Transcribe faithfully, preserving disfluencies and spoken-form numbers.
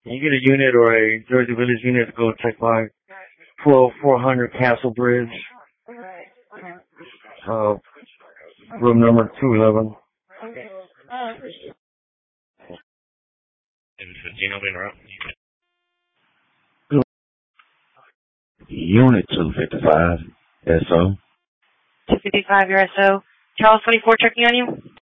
Can you get a unit or a Jersey Village unit to go check by twelve four hundred Castle Bridge? Uh, room number two eleven. Okay. Uh, Gino been around? Unit two fifty-five, S O. two fifty-five, your S O. Charles twenty-four checking on you.